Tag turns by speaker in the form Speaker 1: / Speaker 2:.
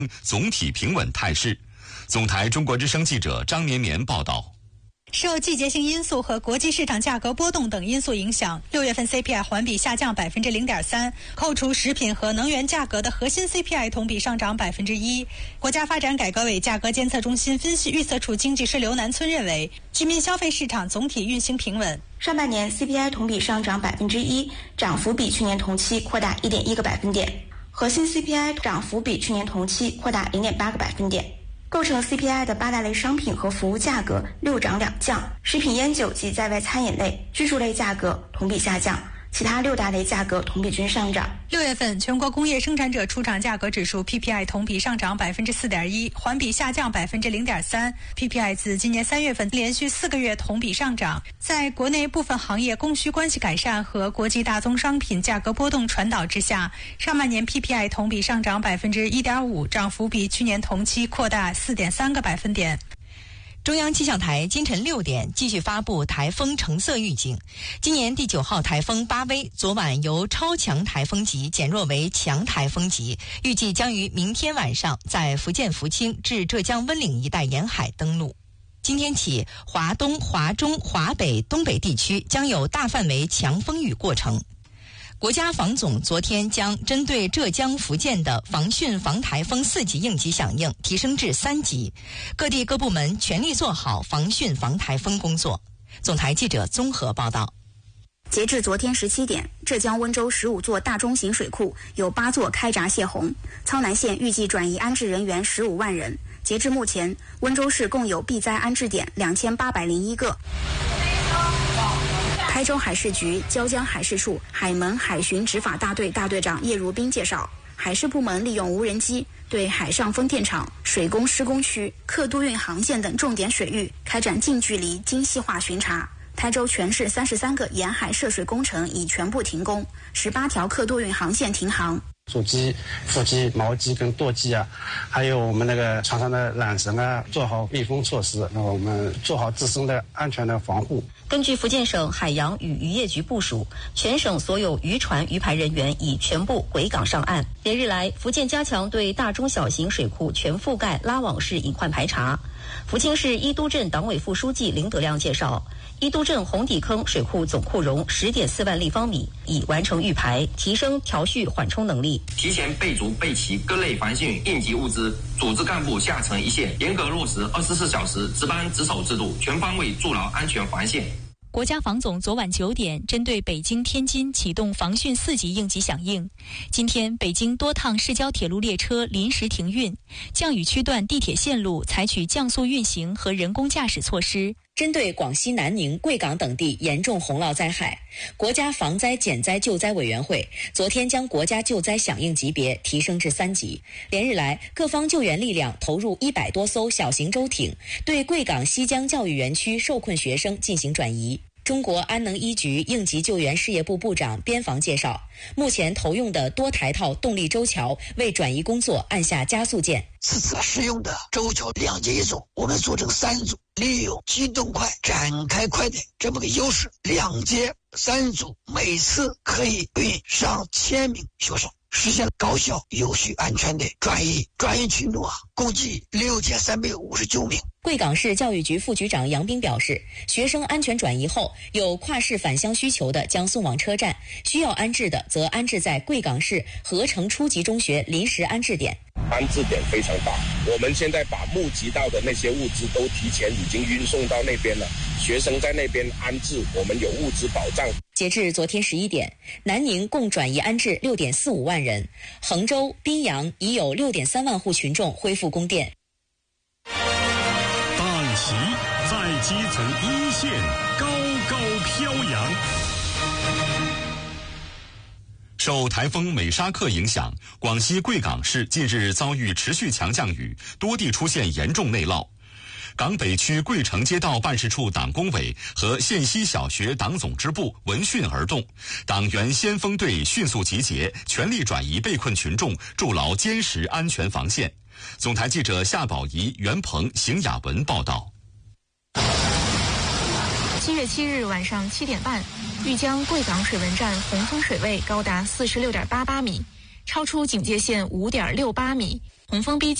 Speaker 1: 总体平稳态势。总台中国之声记者张绵绵报道。
Speaker 2: 受季节性因素和国际市场价格波动等因素影响，6月份 CPI 环比下降0.3%，扣除食品和能源价格的核心 CPI 同比上涨1%。国家发展改革委价格监测中心分析预测处经济师刘南村认为，居民消费市场总体运行平稳。
Speaker 3: 上半年 CPI 同比上涨1%，涨幅比去年同期扩大1.1个百分点，核心 CPI 涨幅比去年同期扩大0.8个百分点。构成 CPI 的8大类商品和服务价格6涨2降，食品烟酒及在外餐饮类、居住类价格同比下降，其他6大类价格同比均上涨。
Speaker 2: 6月份全国工业生产者出厂价格指数 PPI 同比上涨4.1%，环比下降0.3%。PPI 自今年3月份连续4个月同比上涨。在国内部分行业供需关系改善和国际大宗商品价格波动传导之下，上半年 PPI 同比上涨1.5%，涨幅比去年同期扩大4.3个百分点。
Speaker 4: 中央气象台今晨6点继续发布台风橙色预警。今年第9号台风巴威昨晚由超强台风级减弱为强台风级，预计将于明天晚上在福建福清至浙江温岭一带沿海登陆。今天起，华东、华中、华北、东北地区将有大范围强风雨过程。国家防总昨天将针对浙江、福建的防汛防台风4级应急响应提升至3级，各地各部门全力做好防汛防台风工作。总台记者综合报道。
Speaker 5: 截至昨天17点，浙江温州15座大中型水库有8座开闸泄洪，操南县预计转移安置人员15万人。截至目前，温州市共有避灾安置点2801个。台州海事局椒江海事处海门海巡执法大队大队长叶如斌介绍，海事部门利用无人机对海上风电场、水工施工区、客渡运航线等重点水域开展近距离精细化巡查。台州全市33个沿海涉水工程已全部停工，18条客渡运航线停航。
Speaker 6: 主机、副机、锚机跟舵机啊，还有我们那个船上的缆绳啊，做好密封措施，那我们做好自身的安全的防护。
Speaker 7: 根据福建省海洋与渔业局部署，全省所有渔船渔排人员已全部回港上岸。连日来，福建加强对大中小型水库全覆盖拉网式隐患排查。福清市伊都镇党委副书记林德亮介绍，伊都镇红底坑水库总库容10.4万立方米，已完成预排，提升调蓄缓冲能力。
Speaker 8: 提前备足备齐各类防汛应急物资，组织干部下沉一线，严格落实24小时值班值守制度，全方位筑牢安全防线。
Speaker 9: 国家防总昨晚9点针对北京、天津启动防汛4级应急响应。今天，北京多趟市郊铁路列车临时停运，降雨区段地铁线路采取降速运行和人工驾驶措施。
Speaker 4: 针对广西南宁、贵港等地严重洪涝灾害，国家防灾减灾救灾委员会昨天将国家救灾响应级别提升至3级。连日来，各方救援力量投入100多艘小型舟艇，对贵港西江教育园区受困学生进行转移。中国安能一局应急救援事业部部长边防介绍，目前投用的多台套动力舟桥为转移工作按下加速键。
Speaker 10: 此次使用的舟桥2节1组，我们组成3组，利用机动快、展开快的这么个优势，2节3组，每次可以运上1000名学生，实现高效、有序、安全的转移群众共计6359名。
Speaker 4: 贵港市教育局副局长杨斌表示，学生安全转移后，有跨市返乡需求的将送往车站，需要安置的则安置在贵港市合成初级中学临时安置点。
Speaker 11: 安置点非常大，我们现在把募集到的那些物资都提前已经运送到那边了，学生在那边安置，我们有物资保障。
Speaker 4: 截至昨天11点，南宁共转移安置6.45万人，衡州、宾阳已有6.3万户群众恢复供电。
Speaker 12: 大旗在基层一线高高飘扬。
Speaker 1: 受台风美沙克影响，广西贵港市近日遭遇持续强降雨，多地出现严重内涝。港北区桂城街道办事处党工委和县西小学党总支部闻讯而动，党员先锋队迅速集结，全力转移被困群众，筑牢坚实安全防线。总台记者夏宝仪、袁鹏、邢雅文报道。
Speaker 13: 7月7日晚上7点半，玉江贵港水文站洪峰水位高达46.88米，超出警戒线5.68米。 洪峰逼近。